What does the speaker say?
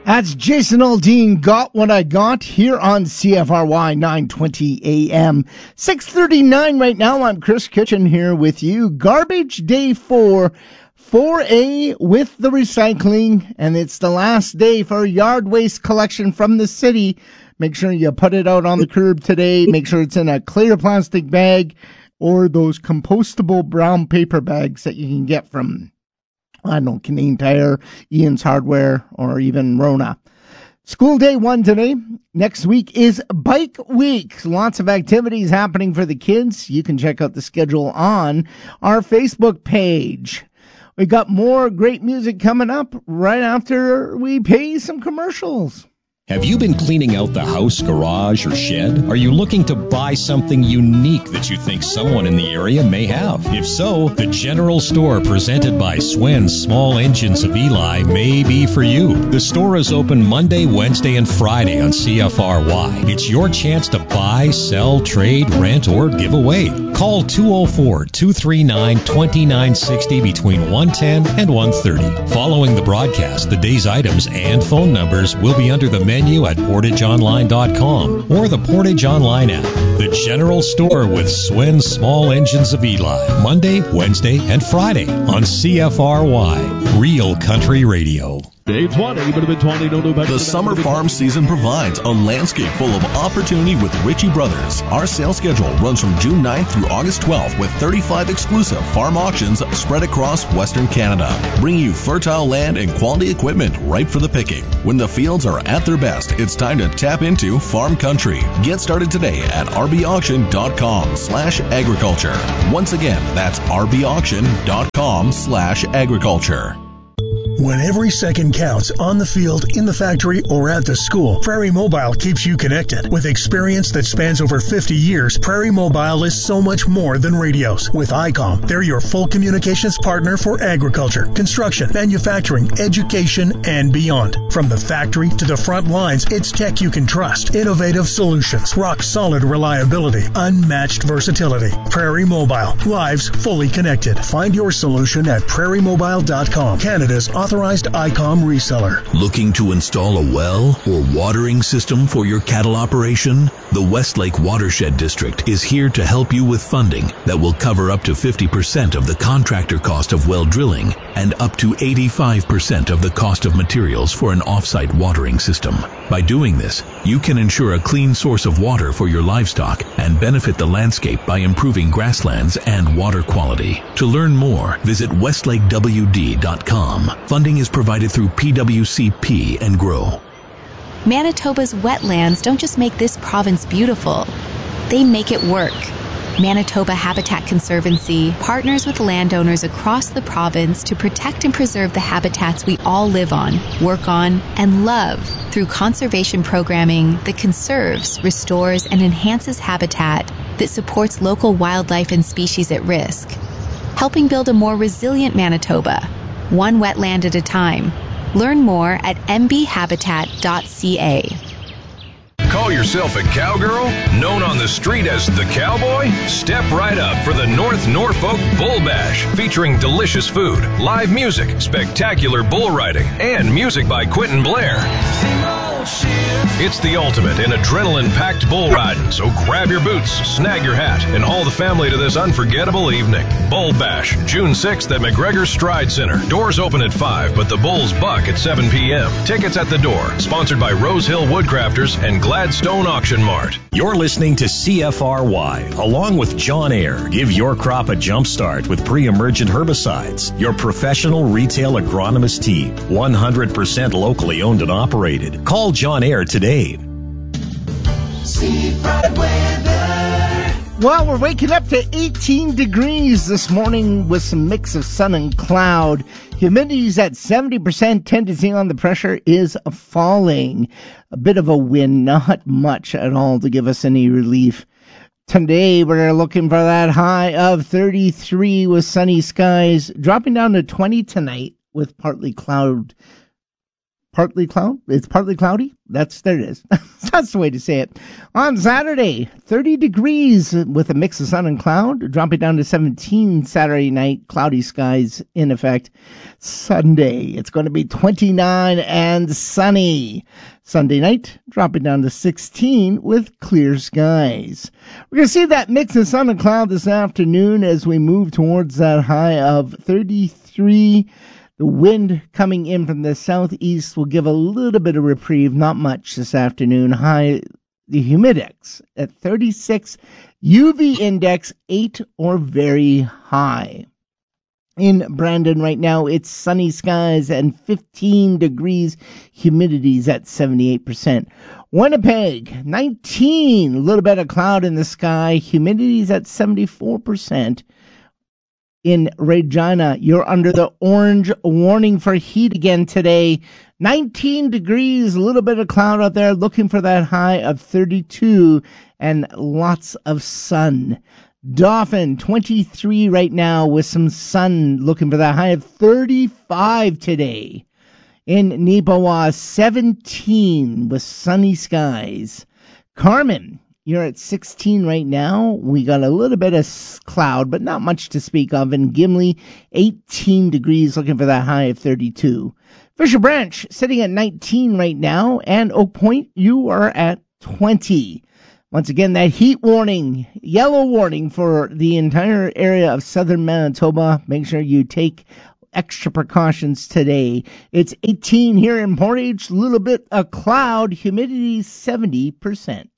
That's Jason Aldean, Got What I Got, here on CFRY 920 AM. 6:39 right now. I'm Chris Kitchen here with you. Garbage Day 4A with the recycling, and it's the last day for yard waste collection from the city. Make sure you put it out on the curb today. Make sure it's in a clear plastic bag or those compostable brown paper bags that you can get from, I don't know, Canadian Tire, Ian's Hardware, or even Rona. School day 1 today. Next week is Bike Week. Lots of activities happening for the kids. You can check out the schedule on our Facebook page. We got more great music coming up right after we pay some commercials. Have you been cleaning out the house, garage, or shed? Are you looking to buy something unique that you think someone in the area may have? If so, the General Store presented by Swen's Small Engines of Eli may be for you. The store is open Monday, Wednesday, and Friday on CFRY. It's your chance to buy, sell, trade, rent, or give away. Call 204-239-2960 between 1:10 and 1:30. Following the broadcast, the day's items and phone numbers will be under the menu at portageonline.com or the Portage Online app. The General Store with Swen's Small Engines of Eli. Monday, Wednesday, and Friday on CFRY. Real Country Radio. Day 20, but a bit 20, don't do better. The summer farm season provides a landscape full of opportunity with Ritchie Brothers. Our sales schedule runs from June 9th through August 12th with 35 exclusive farm auctions spread across Western Canada. Bring you fertile land and quality equipment ripe for the picking. When the fields are at their best, it's time to tap into farm country. Get started today at rbauction.com/agriculture. Once again, that's rbauction.com/agriculture. When every second counts on the field, in the factory, or at the school, Prairie Mobile keeps you connected. With experience that spans over 50 years, Prairie Mobile is so much more than radios. With ICOM, they're your full communications partner for agriculture, construction, manufacturing, education, and beyond. From the factory to the front lines, it's tech you can trust. Innovative solutions, rock-solid reliability, unmatched versatility. Prairie Mobile, lives fully connected. Find your solution at prairiemobile.com, Canada's authorized ICOM reseller. Looking to install a well or watering system for your cattle operation? The Westlake Watershed District is here to help you with funding that will cover up to 50% of the contractor cost of well drilling and up to 85% of the cost of materials for an off-site watering system. By doing this, you can ensure a clean source of water for your livestock and benefit the landscape by improving grasslands and water quality. To learn more, visit westlakewd.com. Funding is provided through PWCP and GROW. Manitoba's wetlands don't just make this province beautiful, they make it work. Manitoba Habitat Conservancy partners with landowners across the province to protect and preserve the habitats we all live on, work on, and love through conservation programming that conserves, restores, and enhances habitat that supports local wildlife and species at risk, helping build a more resilient Manitoba, one wetland at a time. Learn more at mbhabitat.ca. Call yourself a cowgirl? Known on the street as the cowboy? Step right up for the North Norfolk Bull Bash, featuring delicious food, live music, spectacular bull riding, and music by Quentin Blair. It's the ultimate in adrenaline-packed bull riding, so grab your boots, snag your hat, and haul the family to this unforgettable evening. Bull Bash, June 6th at McGregor Stride Center. Doors open at 5, but the bulls buck at 7 p.m. Tickets at the door. Sponsored by Rose Hill Woodcrafters and Gladstone Auction Mart. You're listening to CFRY, along with John Eyre. Give your crop a jump start with pre-emergent herbicides. Your professional retail agronomist team, 100% locally owned and operated. Call John Eyre today. Well, we're waking up to 18 degrees this morning with some mix of sun and cloud. Humidity's at 70%. Tendency on the pressure is falling. A bit of a wind, not much at all to give us any relief. Today, we're looking for that high of 33 with sunny skies, dropping down to 20 tonight with partly partly cloud. It's partly cloudy. There it is. That's the way to say it. On Saturday, 30 degrees with a mix of sun and cloud, dropping down to 17 Saturday night, cloudy skies in effect. Sunday, it's going to be 29 and sunny. Sunday night, dropping down to 16 with clear skies. We're going to see that mix of sun and cloud this afternoon as we move towards that high of 33. The wind coming in from the southeast will give a little bit of reprieve, not much this afternoon. High, the humidex at 36, UV index 8 or very high. In Brandon right now, it's sunny skies and 15 degrees, humidity's at 78%. Winnipeg, 19, a little bit of cloud in the sky, humidity's at 74%. In Regina, you're under the orange warning for heat again today. 19 degrees, a little bit of cloud out there, looking for that high of 32 and lots of sun. Dauphin, 23 right now with some sun, looking for that high of 35 today. In Neepawa, 17 with sunny skies. Carmen, you're at 16 right now. We got a little bit of cloud, but not much to speak of. In Gimli, 18 degrees, looking for that high of 32. Fisher Branch, sitting at 19 right now. And Oak Point, you are at 20. Once again, that heat warning, yellow warning for the entire area of southern Manitoba. Make sure you take extra precautions today. It's 18 here in Portage, a little bit of cloud, humidity 70%.